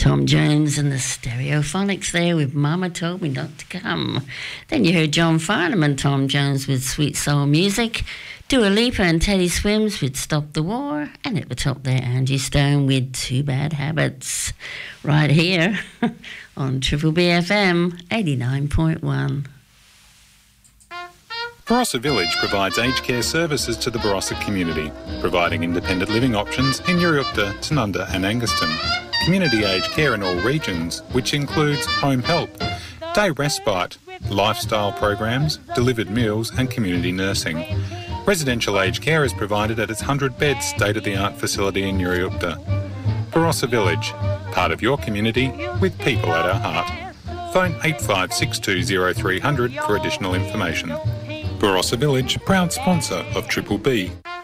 Tom Jones and the Stereophonics there with Mama Told Me Not to Come. Then you heard John Farnham and Tom Jones with Sweet Soul Music, Dua Lipa and Teddy Swims with Stop the War, and at the top there, Angie Stone with Two Bad Habits, right here on Triple BFM 89.1. Barossa Village provides aged care services to the Barossa community, providing independent living options in Uriukta, Tanunda and Anguston. Community aged care in all regions, which includes home help, day respite, lifestyle programs, delivered meals and community nursing. Residential aged care is provided at its 100-bed state-of-the-art facility in Uriukta. Barossa Village, part of your community with people at our heart. Phone 85620300 for additional information. Barossa Village, proud sponsor of Triple B.